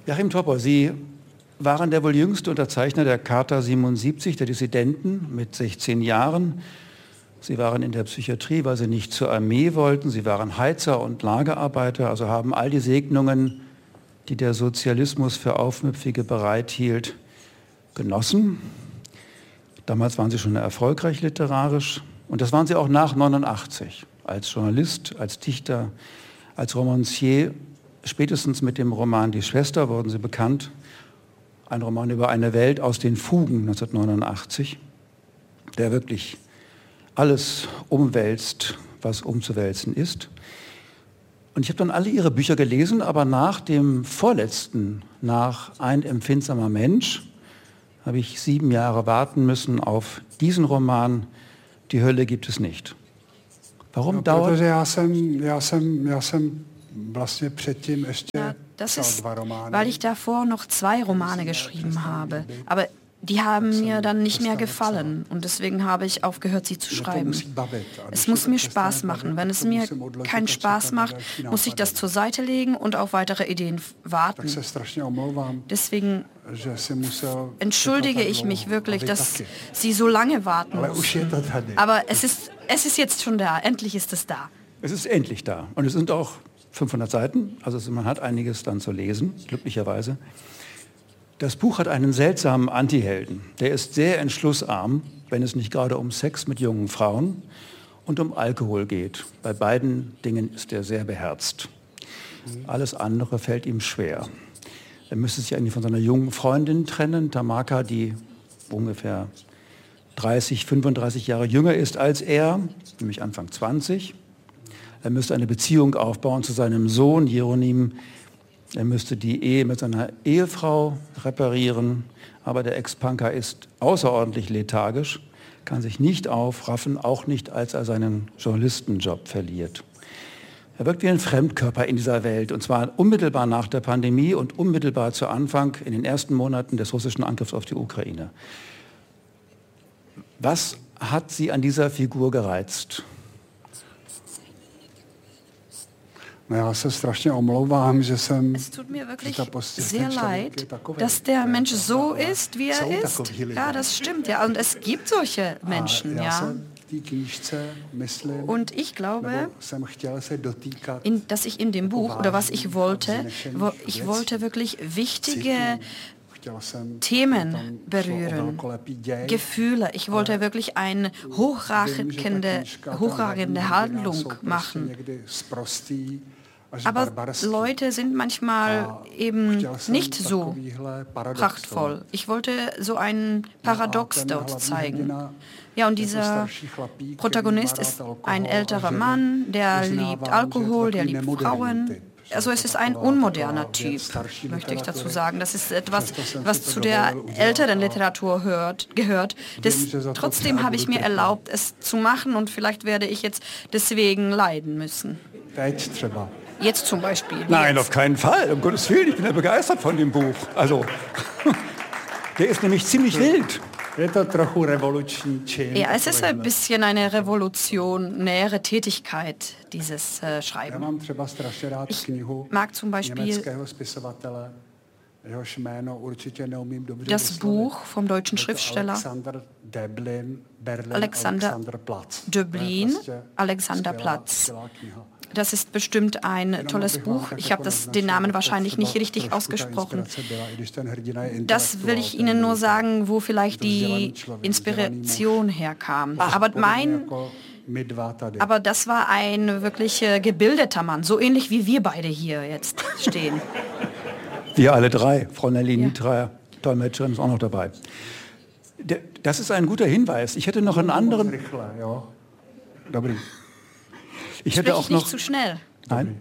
Joachim Topper, Sie waren der wohl jüngste Unterzeichner der Charta 77 der Dissidenten mit 16 Jahren. Sie waren in der Psychiatrie, weil Sie nicht zur Armee wollten. Sie waren Heizer und Lagerarbeiter, also haben all die Segnungen, die der Sozialismus für Aufmüpfige bereithielt, genossen. Damals waren Sie schon erfolgreich literarisch und das waren Sie auch nach 89 als Journalist, als Dichter, als Romancier. Spätestens mit dem Roman Die Schwester wurden Sie bekannt. Ein Roman über eine Welt aus den Fugen 1989, der wirklich alles umwälzt, was umzuwälzen ist. Und ich habe dann alle Ihre Bücher gelesen, aber nach dem vorletzten, nach Ein empfindsamer Mensch, habe ich 7 Jahre warten müssen auf diesen Roman Die Hölle gibt es nicht. Warum dauert... Das ist, weil ich davor noch 2 Romane geschrieben habe. Aber die haben mir dann nicht mehr gefallen und deswegen habe ich aufgehört, sie zu schreiben. Es muss mir Spaß machen. Wenn es mir keinen Spaß macht, muss ich das zur Seite legen und auf weitere Ideen warten. Deswegen entschuldige ich mich wirklich, dass Sie so lange warten mussten. Aber es ist jetzt schon da. Endlich ist es da. Es ist endlich da. Und es sind auch 500 Seiten, also man hat einiges dann zu lesen, glücklicherweise. Das Buch hat einen seltsamen Antihelden. Der ist sehr entschlussarm, wenn es nicht gerade um Sex mit jungen Frauen und um Alkohol geht. Bei beiden Dingen ist er sehr beherzt. Alles andere fällt ihm schwer. Er müsste sich eigentlich von seiner jungen Freundin trennen, Tamaka, die ungefähr 30, 35 Jahre jünger ist als er, nämlich Anfang 20. Er müsste eine Beziehung aufbauen zu seinem Sohn Jeronim. Er müsste die Ehe mit seiner Ehefrau reparieren. Aber der Ex-Punker ist außerordentlich lethargisch, kann sich nicht aufraffen, auch nicht, als er seinen Journalistenjob verliert. Er wirkt wie ein Fremdkörper in dieser Welt, und zwar unmittelbar nach der Pandemie und unmittelbar zu Anfang in den ersten Monaten des russischen Angriffs auf die Ukraine. Was hat Sie an dieser Figur gereizt? Es tut mir wirklich sehr leid, dass der Mensch so ist, wie er ist. Ja, das stimmt. Ja. Und es gibt solche Menschen. Ja. Und ich glaube, dass ich in dem Buch, oder was ich wollte wirklich wichtige Themen berühren, Gefühle. Ich wollte wirklich eine hochragende Handlung machen. Aber Leute sind manchmal eben nicht so prachtvoll. Ich wollte so ein Paradox dort zeigen. Ja, und dieser Protagonist ist ein älterer Mann, der liebt Alkohol, der liebt Frauen. Also es ist ein unmoderner Typ, möchte ich dazu sagen. Das ist etwas, was zu der älteren Literatur gehört. Trotzdem habe ich mir erlaubt, es zu machen und vielleicht werde ich jetzt deswegen leiden müssen. Jetzt zum Beispiel. Nein, auf keinen Fall. Um Gottes Willen, ich bin ja begeistert von dem Buch. Also, der ist nämlich ziemlich wild. Ja, es ist ein bisschen eine revolutionäre Tätigkeit, dieses Schreiben. Ich mag zum Beispiel das Buch vom deutschen Schriftsteller Alexander Döblin, Alexanderplatz. Das ist bestimmt ein tolles Buch. Ich habe den Namen wahrscheinlich nicht richtig ausgesprochen. Das will ich Ihnen nur sagen, wo vielleicht die Inspiration herkam. Aber das war ein wirklich gebildeter Mann, so ähnlich wie wir beide hier jetzt stehen. Wir alle drei. Frau Nelly Nietreier, Dolmetscherin, ist auch noch dabei. Das ist ein guter Hinweis. Ich hätte noch einen anderen... Ich hätte auch noch... nicht zu schnell. Nein?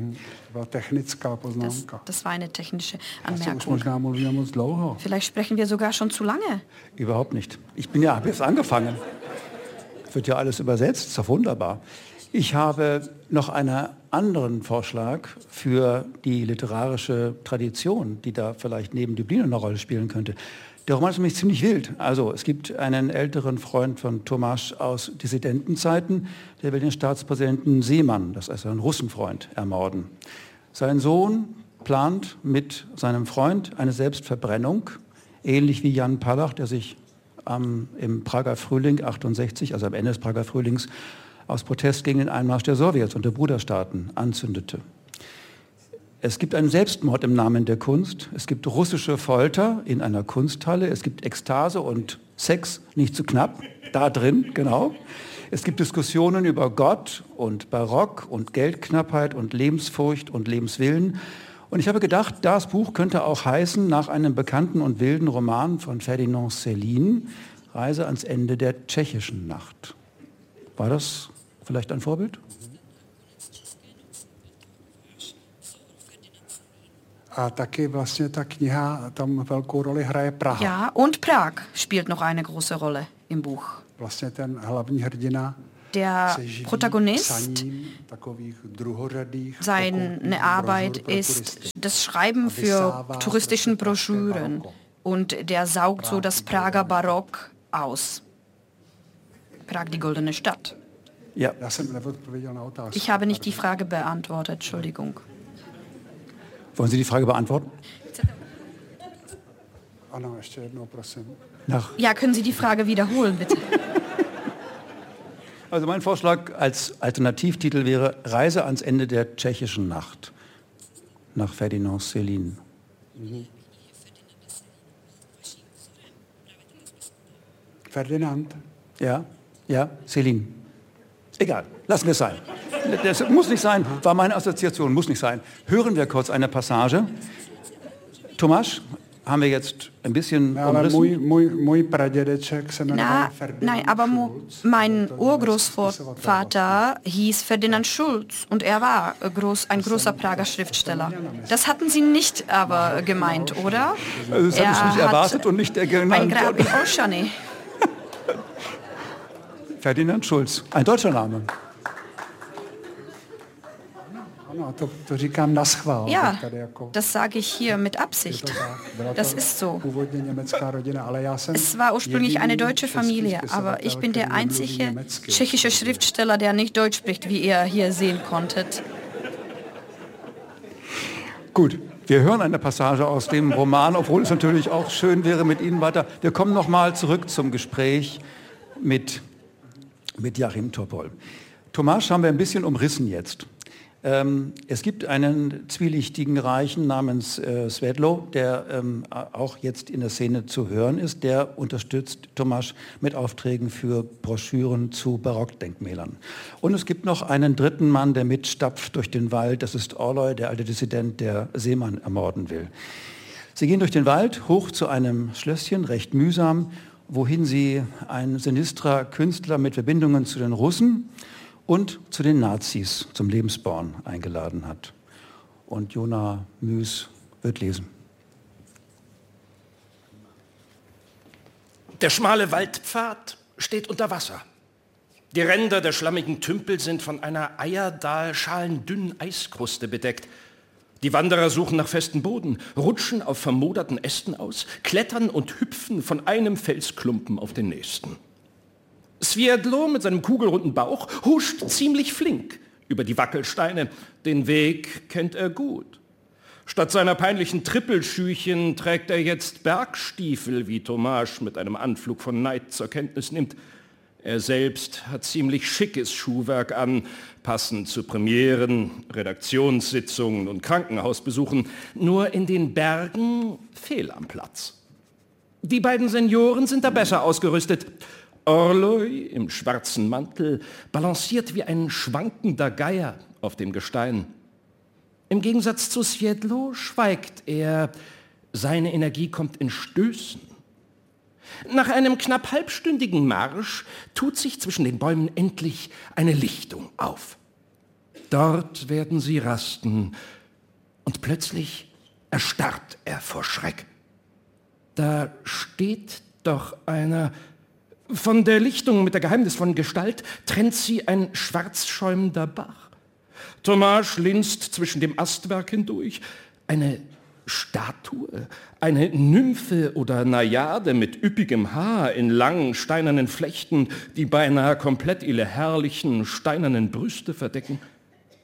Das war eine technische Anmerkung. Vielleicht sprechen wir sogar schon zu lange. Überhaupt nicht. Habe jetzt angefangen. Wird ja alles übersetzt, ist doch wunderbar. Ich habe noch einen anderen Vorschlag für die literarische Tradition, die da vielleicht neben Döblin eine Rolle spielen könnte. Der Roman ist nämlich ziemlich wild. Also es gibt einen älteren Freund von Tomasz aus Dissidentenzeiten, der will den Staatspräsidenten Seemann, das ist ein Russenfreund, ermorden. Sein Sohn plant mit seinem Freund eine Selbstverbrennung, ähnlich wie Jan Palach, der sich im Prager Frühling 68, also am Ende des Prager Frühlings, aus Protest gegen den Einmarsch der Sowjets und der Bruderstaaten anzündete. Es gibt einen Selbstmord im Namen der Kunst, es gibt russische Folter in einer Kunsthalle, es gibt Ekstase und Sex, nicht zu knapp, da drin, genau. Es gibt Diskussionen über Gott und Barock und Geldknappheit und Lebensfurcht und Lebenswillen. Und ich habe gedacht, das Buch könnte auch heißen, nach einem bekannten und wilden Roman von Ferdinand Céline, Reise ans Ende der tschechischen Nacht. War das vielleicht ein Vorbild? A taky vlastně ta kniha, tam velkou roli hraje Praha. Ja, und Prag spielt noch eine große Rolle im Buch. Vlastně ten hlavní hrdina Der Protagonist, seine Arbeit ist das Schreiben für touristischen Broschüren und der saugt so das Prager Barock aus. Prag, die goldene Stadt. Ja. Ich habe nicht die Frage beantwortet, Entschuldigung. Wollen Sie die Frage beantworten? Ja, können Sie die Frage wiederholen, bitte? Also mein Vorschlag als Alternativtitel wäre Reise ans Ende der tschechischen Nacht nach Ferdinand Céline. Ferdinand? Ja, Céline. Egal, lassen wir es sein. Das muss nicht sein, war meine Assoziation, muss nicht sein. Hören wir kurz eine Passage. Tomáš, haben wir jetzt ein bisschen umrissen? Nein, aber mein Urgroßvater hieß Ferdinand Schulz und er war ein großer Prager Schriftsteller. Das hatten Sie nicht aber gemeint, oder? Also das habe ich nicht erwartet und nicht genannt. Ein Grab in Olszany. Ferdinand Schulz, ein deutscher Name. Ja, das sage ich hier mit Absicht. Das ist so. Es war ursprünglich eine deutsche Familie, aber ich bin der einzige tschechische Schriftsteller, der nicht Deutsch spricht, wie ihr hier sehen konntet. Gut, wir hören eine Passage aus dem Roman, obwohl es natürlich auch schön wäre mit Ihnen weiter. Wir kommen nochmal zurück zum Gespräch mit Joachim Topol. Tomáš haben wir ein bisschen umrissen jetzt. Es gibt einen zwielichtigen Reichen namens Světlo, der auch jetzt in der Szene zu hören ist. Der unterstützt Tomáš mit Aufträgen für Broschüren zu Barockdenkmälern. Und es gibt noch einen dritten Mann, der mitstapft durch den Wald. Das ist Orloj, der alte Dissident, der Seemann ermorden will. Sie gehen durch den Wald hoch zu einem Schlösschen, recht mühsam, wohin sie einen sinistrer Künstler mit Verbindungen zu den Russen und zu den Nazis zum Lebensborn eingeladen hat. Und Jona Müs wird lesen. Der schmale Waldpfad steht unter Wasser. Die Ränder der schlammigen Tümpel sind von einer eierdahlschalendünnen Eiskruste bedeckt. Die Wanderer suchen nach festem Boden, rutschen auf vermoderten Ästen aus, klettern und hüpfen von einem Felsklumpen auf den nächsten. Světlo mit seinem kugelrunden Bauch huscht ziemlich flink über die Wackelsteine. Den Weg kennt er gut. Statt seiner peinlichen Trippelschüchen trägt er jetzt Bergstiefel, wie Tomáš mit einem Anflug von Neid zur Kenntnis nimmt. Er selbst hat ziemlich schickes Schuhwerk an, passend zu Premieren, Redaktionssitzungen und Krankenhausbesuchen. Nur in den Bergen fehl am Platz. Die beiden Senioren sind da besser ausgerüstet. Orloj im schwarzen Mantel balanciert wie ein schwankender Geier auf dem Gestein. Im Gegensatz zu Světlo schweigt er. Seine Energie kommt in Stößen. Nach einem knapp halbstündigen Marsch tut sich zwischen den Bäumen endlich eine Lichtung auf. Dort werden sie rasten und plötzlich erstarrt er vor Schreck. Da steht doch einer. Von der Lichtung mit der geheimnisvollen Gestalt trennt sie ein schwarz schäumender Bach. Tomáš linst zwischen dem Astwerk hindurch. Eine Statue, eine Nymphe oder Najade mit üppigem Haar in langen steinernen Flechten, die beinahe komplett ihre herrlichen steinernen Brüste verdecken.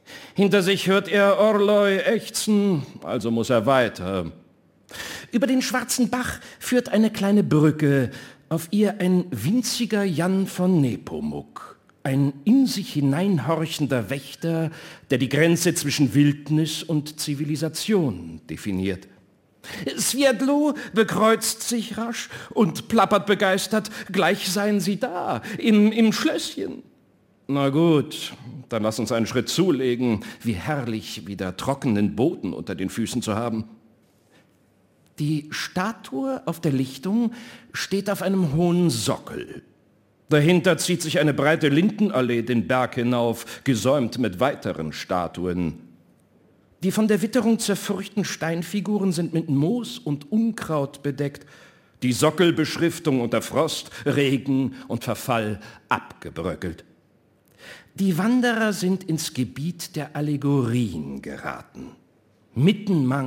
Hinter sich hört er Orloi ächzen, also muss er weiter. Über den Schwarzen Bach führt eine kleine Brücke, auf ihr ein winziger Jan von Nepomuk, ein in sich hineinhorchender Wächter, der die Grenze zwischen Wildnis und Zivilisation definiert. Svierdlu bekreuzt sich rasch und plappert begeistert, gleich seien sie da, im Schlösschen. Na gut, dann lass uns einen Schritt zulegen, wie herrlich wieder trockenen Boden unter den Füßen zu haben. Die Statue auf der Lichtung steht auf einem hohen Sockel. Dahinter zieht sich eine breite Lindenallee den Berg hinauf, gesäumt mit weiteren Statuen. Die von der Witterung zerfurchten Steinfiguren sind mit Moos und Unkraut bedeckt, die Sockelbeschriftung unter Frost, Regen und Verfall abgebröckelt. Die Wanderer sind ins Gebiet der Allegorien geraten. Mitten